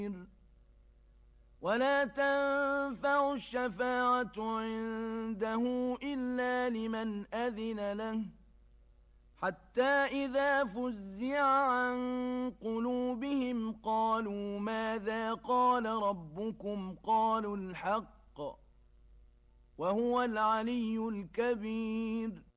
ولا تنفع الشفاعة عنده إلا لمن أذن له حتى إذا فزع عن قلوبهم قالوا ماذا قال ربكم قالوا الحق وهو العلي الكبير